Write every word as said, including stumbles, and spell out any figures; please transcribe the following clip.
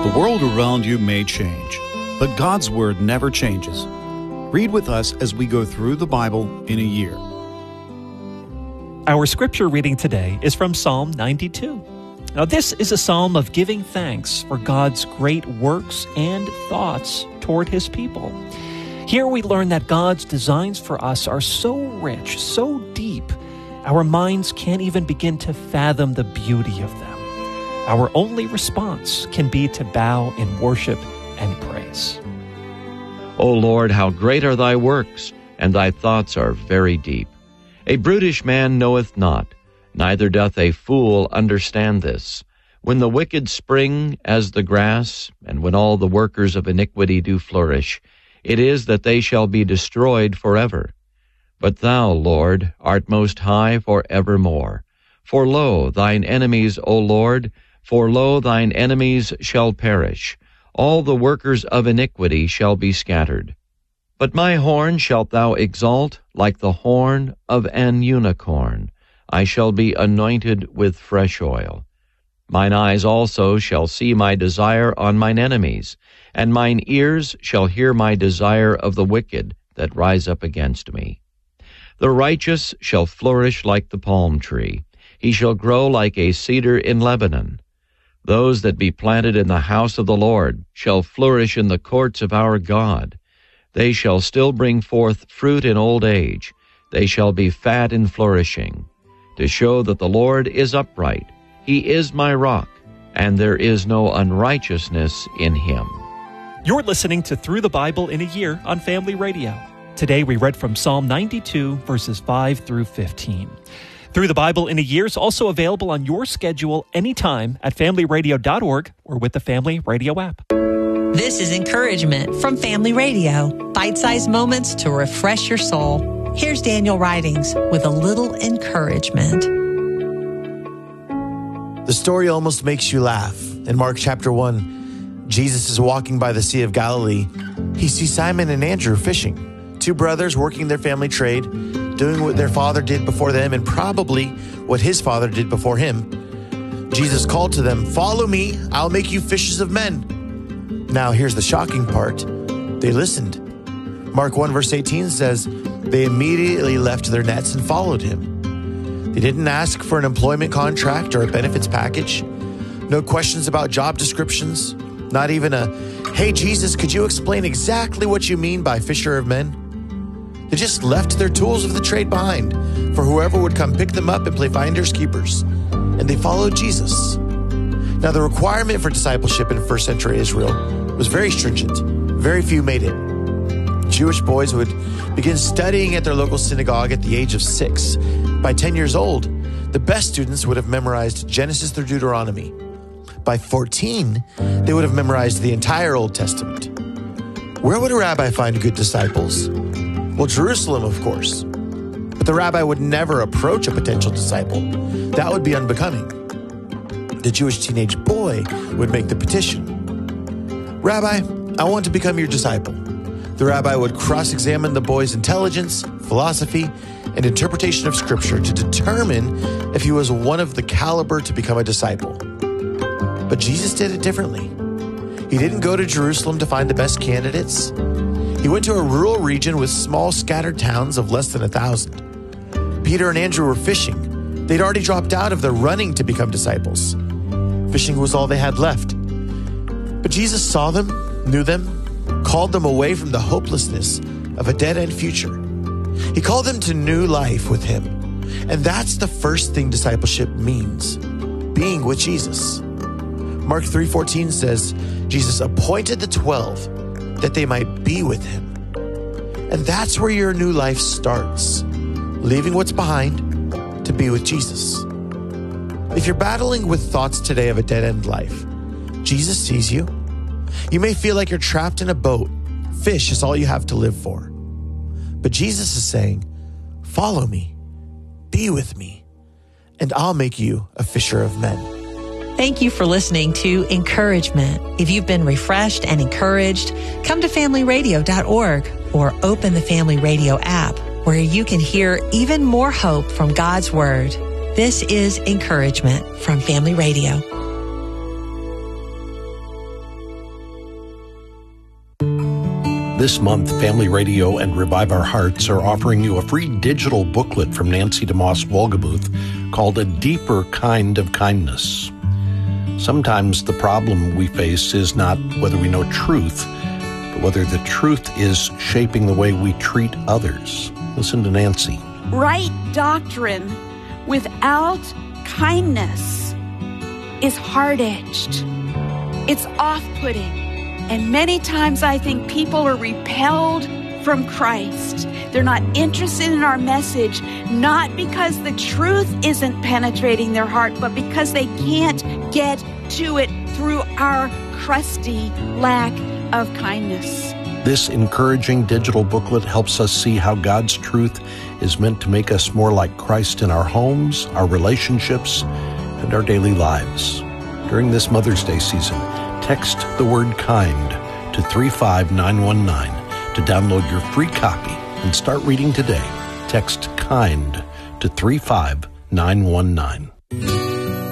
The world around you may change, but God's Word never changes. Read with us as we go through the Bible in a year. Our scripture reading today is from Psalm ninety-two. Now, this is a psalm of giving thanks for God's great works and thoughts toward His people. Here we learn that God's designs for us are so rich, so deep, our minds can't even begin to fathom the beauty of them. Our only response can be to bow in worship and praise. O Lord, how great are thy works, and thy thoughts are very deep. A brutish man knoweth not, neither doth a fool understand this. When the wicked spring as the grass, and when all the workers of iniquity do flourish, it is that they shall be destroyed forever. But thou, Lord, art most high for evermore. For lo, thine enemies, O Lord, for lo, thine enemies shall perish. All the workers of iniquity shall be scattered. But my horn shalt thou exalt like the horn of an unicorn. I shall be anointed with fresh oil. Mine eyes also shall see my desire on mine enemies, and mine ears shall hear my desire of the wicked that rise up against me. The righteous shall flourish like the palm tree. He shall grow like a cedar in Lebanon. Those that be planted in the house of the Lord shall flourish in the courts of our God. They shall still bring forth fruit in old age. They shall be fat and flourishing, to show that the Lord is upright. He is my rock, and there is no unrighteousness in him. You're listening to Through the Bible in a Year on Family Radio. Today we read from Psalm ninety-two, verses five through fifteen. Through the Bible in a Year is also available on your schedule anytime at family radio dot org or with the Family Radio app. This is encouragement from Family Radio. Bite-sized moments to refresh your soul. Here's Daniel Ridings with a little encouragement. The story almost makes you laugh. In Mark chapter one, Jesus is walking by the Sea of Galilee. He sees Simon and Andrew fishing, two brothers working their family trade, doing what their father did before them and probably what his father did before him. Jesus called to them, "Follow me, I'll make you fishers of men." Now here's the shocking part. They listened. Mark one verse eighteen says, they immediately left their nets and followed him. They didn't ask for an employment contract or a benefits package. No questions about job descriptions. Not even a, "Hey Jesus, could you explain exactly what you mean by fisher of men?" They just left their tools of the trade behind for whoever would come pick them up and play finders keepers. And they followed Jesus. Now, the requirement for discipleship in first century Israel was very stringent. Very few made it. Jewish boys would begin studying at their local synagogue at the age of six. By ten years old, the best students would have memorized Genesis through Deuteronomy. By fourteen, they would have memorized the entire Old Testament. Where would a rabbi find good disciples? Well, Jerusalem, of course. But the rabbi would never approach a potential disciple. That would be unbecoming. The Jewish teenage boy would make the petition. "Rabbi, I want to become your disciple." The rabbi would cross-examine the boy's intelligence, philosophy, and interpretation of Scripture to determine if he was one of the caliber to become a disciple. But Jesus did it differently. He didn't go to Jerusalem to find the best candidates. He went to a rural region with small scattered towns of less than a thousand. Peter and Andrew were fishing. They'd already dropped out of the running to become disciples. Fishing was all they had left. But Jesus saw them, knew them, called them away from the hopelessness of a dead-end future. He called them to new life with him. And that's the first thing discipleship means, being with Jesus. Mark three fourteen says, Jesus appointed the twelve that they might be with him. And that's where your new life starts, leaving what's behind to be with Jesus. If you're battling with thoughts today of a dead-end life, Jesus sees you. You may feel like you're trapped in a boat. Fish is all you have to live for. But Jesus is saying, follow me, be with me, and I'll make you a fisher of men. Thank you for listening to Encouragement. If you've been refreshed and encouraged, come to family radio dot org or open the Family Radio app, where you can hear even more hope from God's Word. This is Encouragement from Family Radio. This month, Family Radio and Revive Our Hearts are offering you a free digital booklet from Nancy DeMoss Wolgemuth called A Deeper Kind of Kindness. Sometimes the problem we face is not whether we know truth, but whether the truth is shaping the way we treat others. Listen to Nancy. Right doctrine without kindness is hard-edged. It's off-putting. And many times I think people are repelled from Christ. They're not interested in our message, not because the truth isn't penetrating their heart, but because they can't get to it through our crusty lack of kindness. This encouraging digital booklet helps us see how God's truth is meant to make us more like Christ in our homes, our relationships, and our daily lives. During this Mother's Day season, text the word kind to three five nine one nine to download your free copy and start reading today. Text kind to three five nine one nine.